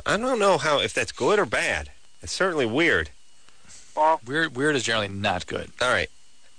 I don't know if that's good or bad. It's certainly weird. Well, Weird is generally not good. All right.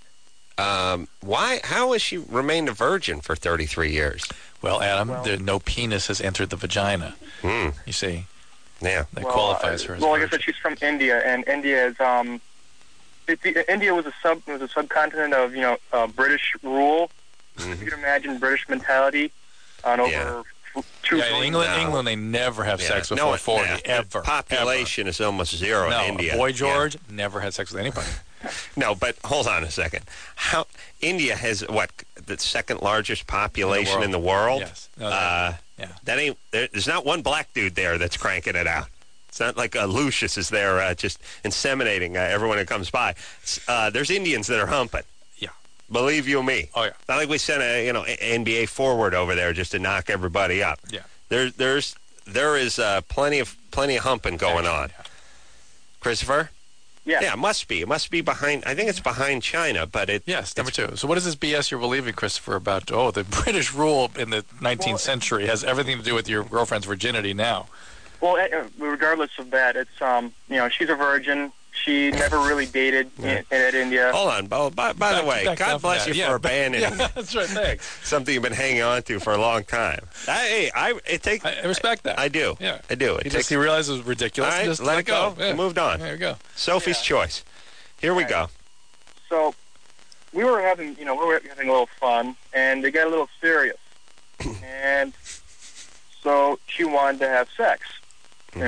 How has she remained a virgin for 33 years? Well, Adam, no penis has entered the vagina. You see, Yeah. that qualifies her as well, a like I virgin. said, she's from India, and India is India was a subcontinent of British rule. You can imagine British mentality on over 2 Yeah, billion. England, they never have sex before 40, ever. The population is almost zero No, in India. Boy George never had sex with anybody. No, but hold on a second. India has the second largest population in the world? Yes. No, that That there's not one black dude there that's cranking it out. It's not like Lucius is there just inseminating everyone who comes by. There's Indians that are humping. Yeah. Believe you me. Oh, yeah. It's not like we sent a NBA forward over there just to knock everybody up. Yeah. There is plenty of humping going on. Yeah. Christopher? Yeah. Yeah, it must be. It must be behind. I think it's behind China, but Yes, number two. So what is this BS you're believing, Christopher, about, the British rule in the 19th century has everything to do with your girlfriend's virginity now? Well, regardless of that, it's she's a virgin. She never really dated in India. Hold on. By the way, God bless you for abandoning that's right. Thanks. something you've been hanging on to for a long time. I respect that. I do. Yeah. I do. He realized it was ridiculous. All right, just let it go. Yeah. Moved on. There you go. Sophie's choice. Here we go. So we were having a little fun, and it got a little serious. And so she wanted to have sex. We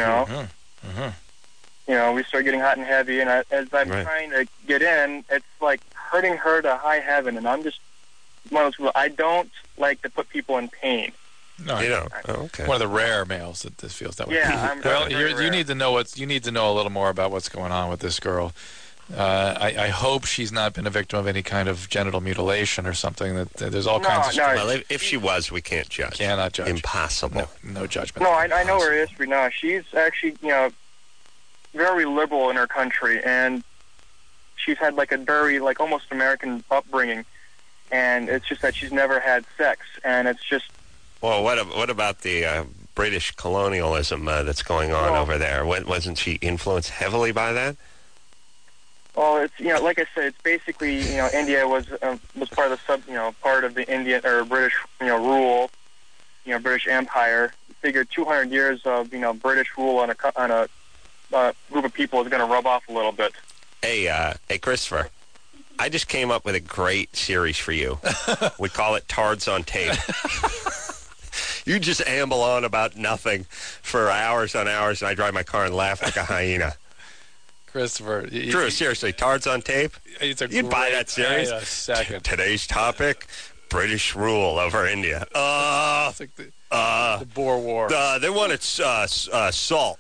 start getting hot and heavy, and as I'm trying to get in, it's like hurting her to high heaven, and I'm just one of those people. I don't like to put people in pain. No, you don't. Oh, okay. One of the rare males that this feels that way. Yeah. Well, you need to know a little more about what's going on with this girl. I hope she's not been a victim of any kind of genital mutilation or something. That there's all kinds of. Well, if she was, we can't judge. Cannot judge. Impossible. No judgment. No, I know her history now. She's actually very liberal in her country, and she's had like a very almost American upbringing, and it's just that she's never had sex, and it's just. Well, what about the British colonialism that's going on over there? Wasn't she influenced heavily by that? Well, it's like I said, it's basically India was part of the part of the Indian or British rule, British Empire. Figured 200 years of British rule on a group of people is going to rub off a little bit. Hey, Christopher, I just came up with a great series for you. We call it Tards on Tape. You just amble on about nothing for hours on hours, and I drive my car and laugh like a hyena. Christopher. Drew, seriously, Tards on Tape? You'd buy that series? Wait a second. Today's topic, British rule over India. It's like the Boer War. They wanted salt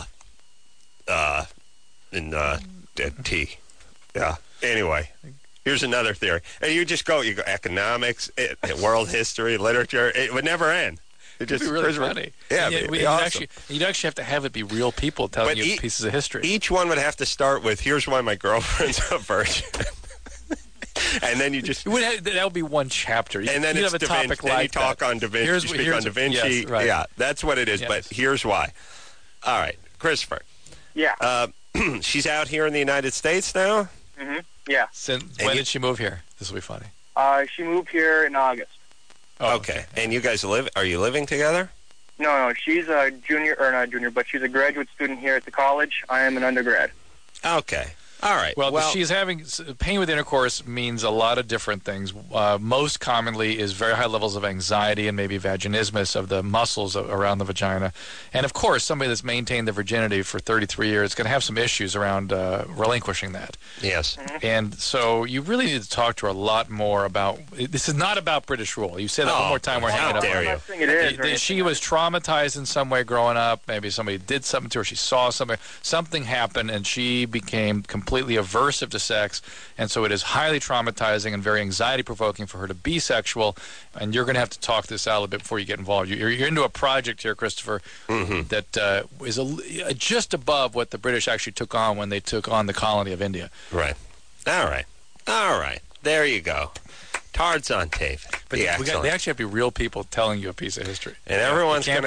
in tea. Yeah. Anyway, here's another theory. And you go economics, world history, literature. It would never end. It'd be really funny. Yeah, you'd actually have to have it be real people telling you pieces of history. Each one would have to start with, here's why my girlfriend's a virgin. And then you just... That would be one chapter. And then it's have a Da Vinci. topic Then like you talk on Da Vinci. You speak on Da Vinci. Yes, right. Yeah, that's what it is. Yes. But here's why. All right, Christopher. Yeah. She's out here in the United States now? Mm-hmm. Yeah. When did she move here? This will be funny. She moved here in August. Oh, okay. And you guys are you living together? No, she's a not junior, but she's a graduate student here at the college. I am an undergrad. Okay. All right. Well, she's having pain with intercourse means a lot of different things. Most commonly is very high levels of anxiety and maybe vaginismus of the muscles around the vagina. And, of course, somebody that's maintained their virginity for 33 years is going to have some issues around relinquishing that. Yes. Mm-hmm. And so you really need to talk to her a lot more about – this is not about British rule. You say that one more time. We're hanging up. How dare you. I'm not saying it is. She was traumatized in some way growing up. Maybe somebody did something to her. She saw something. Something happened, and she became completely aversive to sex. And so it is highly traumatizing and very anxiety-provoking for her to be sexual. And you're going to have to talk this out a little bit before you get involved. You're into a project here, Christopher, that is just above what the British actually took on when they took on the colony of India. Right. All right. There you go. Tards on Tape. But they actually have to be real people telling you a piece of history. And everyone's going to